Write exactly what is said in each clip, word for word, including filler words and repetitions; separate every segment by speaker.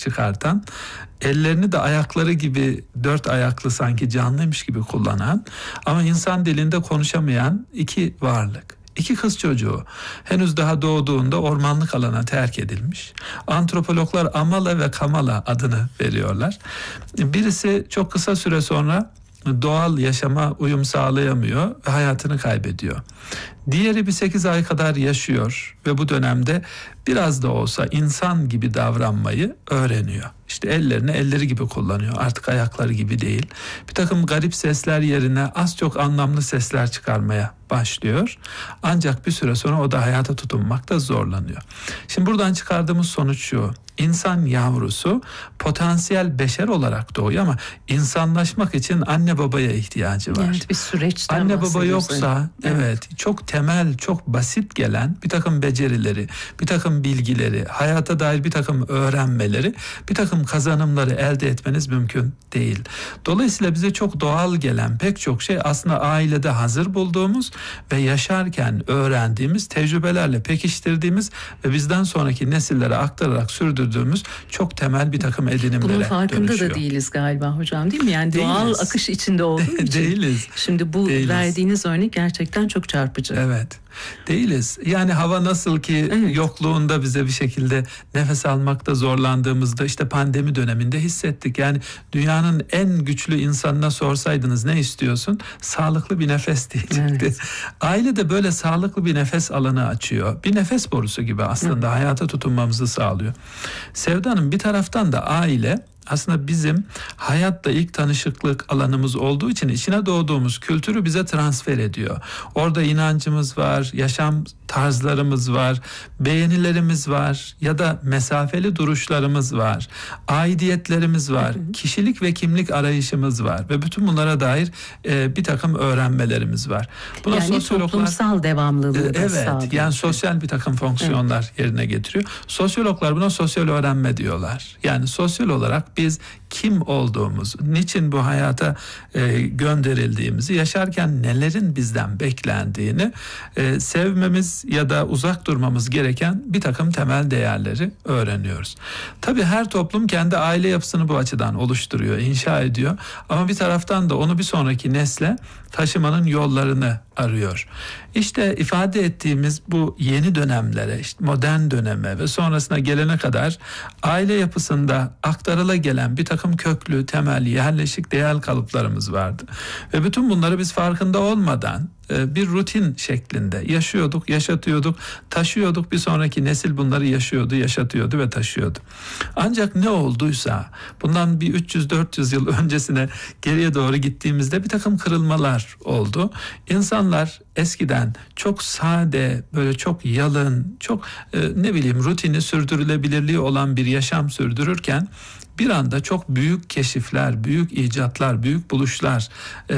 Speaker 1: çıkartan, ellerini de ayakları gibi dört ayaklı sanki canlıymış gibi kullanan ama insan dilinde konuşamayan iki varlık. İki kız çocuğu henüz daha doğduğunda ormanlık alana terk edilmiş. Antropologlar Amala ve Kamala adını veriyorlar. Birisi çok kısa süre sonra doğal yaşama uyum sağlayamıyor ve hayatını kaybediyor. Diğeri bir sekiz ay kadar yaşıyor ve bu dönemde biraz da olsa insan gibi davranmayı öğreniyor. İşte ellerini elleri gibi kullanıyor, artık ayakları gibi değil. Bir takım garip sesler yerine az çok anlamlı sesler çıkarmaya başlıyor. Ancak bir süre sonra o da hayata tutunmakta zorlanıyor. Şimdi buradan çıkardığımız sonuç şu: İnsan yavrusu potansiyel beşer olarak doğuyor ama insanlaşmak için anne babaya ihtiyacı var.
Speaker 2: Evet, bir süreçten
Speaker 1: anne baba yoksa
Speaker 2: evet.
Speaker 1: evet çok temel, çok basit gelen bir takım becerileri, bir takım bilgileri, hayata dair bir takım öğrenmeleri, bir takım kazanımları elde etmeniz mümkün değil. Dolayısıyla bize çok doğal gelen pek çok şey aslında ailede hazır bulduğumuz ve yaşarken öğrendiğimiz, tecrübelerle pekiştirdiğimiz ve bizden sonraki nesillere aktararak sürdürdüğümüz çok temel bir takım edinimlere
Speaker 2: Bunun farkında
Speaker 1: dönüşüyor.
Speaker 2: da değiliz galiba hocam, değil mi? Yani
Speaker 1: değiliz.
Speaker 2: Doğal akış içinde olduğumuz için.
Speaker 1: Değiliz.
Speaker 2: Şimdi bu
Speaker 1: değiliz.
Speaker 2: verdiğiniz örnek gerçekten çok çarpıcı.
Speaker 1: Evet. Değiliz. Yani hava nasıl ki evet. yokluğunda bize bir şekilde nefes almakta zorlandığımızda işte pandemi döneminde hissettik. Yani dünyanın en güçlü insanına sorsaydınız ne istiyorsun? Sağlıklı bir nefes diyecekti. Evet. Aile de böyle sağlıklı bir nefes alanı açıyor. Bir nefes borusu gibi aslında evet. hayata tutunmamızı sağlıyor. Sevda Hanım, bir taraftan da aile aslında bizim hayatta ilk tanışıklık alanımız olduğu için içine doğduğumuz kültürü bize transfer ediyor. Orada inancımız var, yaşam tarzlarımız var, beğenilerimiz var ya da mesafeli duruşlarımız var, aidiyetlerimiz var, hı hı. kişilik ve kimlik arayışımız var ve bütün bunlara dair e, bir takım öğrenmelerimiz var.
Speaker 2: Buna yani sosyologlar, toplumsal devamlılığı da
Speaker 1: evet,
Speaker 2: sağlıyor.
Speaker 1: Yani sosyal bir takım fonksiyonlar evet. yerine getiriyor. Sosyologlar buna sosyal öğrenme diyorlar. Yani sosyal olarak biz kim olduğumuzu, niçin bu hayata e, gönderildiğimizi, yaşarken nelerin bizden beklendiğini, e, sevmemiz ya da uzak durmamız gereken bir takım temel değerleri öğreniyoruz. Tabii her toplum kendi aile yapısını bu açıdan oluşturuyor, inşa ediyor. Ama bir taraftan da onu bir sonraki nesle taşımanın yollarını arıyor. İşte ifade ettiğimiz bu yeni dönemlere, işte modern döneme ve sonrasına gelene kadar aile yapısında aktarıla gelen bir takım köklü, temel, yerleşik değer kalıplarımız vardı. Ve bütün bunları biz farkında olmadan bir rutin şeklinde yaşıyorduk, yaşatıyorduk, taşıyorduk. Bir sonraki nesil bunları yaşıyordu, yaşatıyordu ve taşıyordu. Ancak ne olduysa bundan bir üç yüz dört yüz yıl öncesine geriye doğru gittiğimizde bir takım kırılmalar oldu. İnsanlar eskiden çok sade, böyle çok yalın, çok ne bileyim rutini, sürdürülebilirliği olan bir yaşam sürdürürken bir anda çok büyük keşifler, büyük icatlar, büyük buluşlar,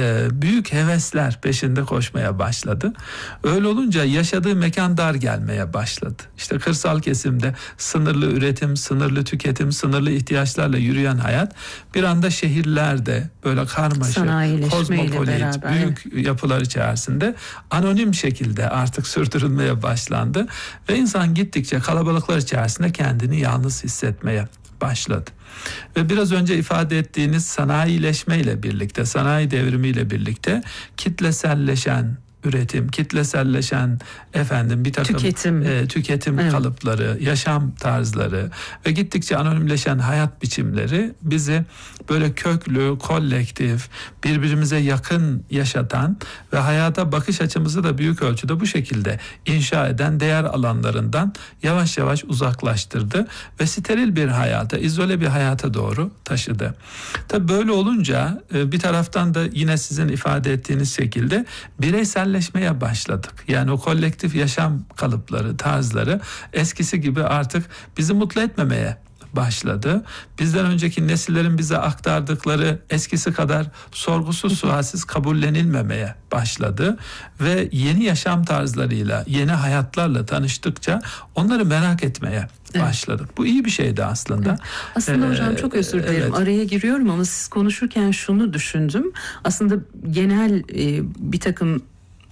Speaker 1: büyük hevesler peşinde koşmaya başladı. Öyle olunca yaşadığı mekan dar gelmeye başladı. İşte kırsal kesimde sınırlı üretim, sınırlı tüketim, sınırlı ihtiyaçlarla yürüyen hayat bir anda şehirlerde böyle karmaşık, kozmopolit, büyük evet. yapılar içerisinde anonim şekilde artık sürdürülmeye başlandı. Ve insan gittikçe kalabalıklar içerisinde kendini yalnız hissetmeye başladı. Ve biraz önce ifade ettiğiniz sanayileşmeyle birlikte, sanayi devrimiyle birlikte kitleselleşen üretim, kitleselleşen efendim bir takım
Speaker 2: tüketim,
Speaker 1: e, tüketim evet. kalıpları, yaşam tarzları ve gittikçe anonimleşen hayat biçimleri bizi böyle köklü, kolektif, birbirimize yakın yaşatan ve hayata bakış açımızı da büyük ölçüde bu şekilde inşa eden değer alanlarından yavaş yavaş uzaklaştırdı ve steril bir hayata, izole bir hayata doğru taşıdı. Tabii böyle olunca bir taraftan da yine sizin ifade ettiğiniz şekilde bireyselleşmeye başladık. Yani o kolektif yaşam kalıpları, tarzları eskisi gibi artık bizi mutlu etmemeye başladı. Bizden önceki nesillerin bize aktardıkları eskisi kadar sorgusuz sualsiz kabullenilmemeye başladı ve yeni yaşam tarzlarıyla, yeni hayatlarla tanıştıkça onları merak etmeye başladık. Evet. Bu iyi bir şeydi aslında.
Speaker 2: Evet. Aslında ee, hocam çok özür dilerim. Evet. Araya giriyorum ama siz konuşurken şunu düşündüm. Aslında genel e, bir takım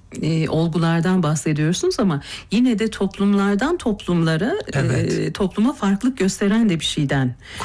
Speaker 2: E, olgulardan bahsediyorsunuz ama yine de toplumlardan toplumlara evet. e, topluma farklılık gösteren de bir şeyden